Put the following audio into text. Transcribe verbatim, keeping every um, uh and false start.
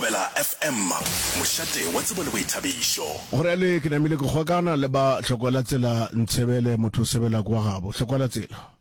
Thobela F M mošate wa tsebo le boithabišo gore le ke namile go gokana le ba tlhokola tsela Ntshebele motho sebela kwa gabo tlhokola tsela